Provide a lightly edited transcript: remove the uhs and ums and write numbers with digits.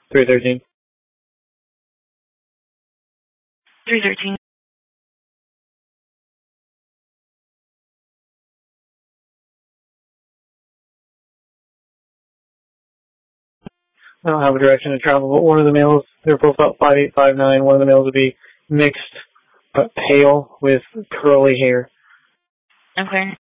313. 313. I don't have a direction to travel, but one of the males, they're both about 5'8", 5'9". One of the males would be mixed, but pale with curly hair. Okay.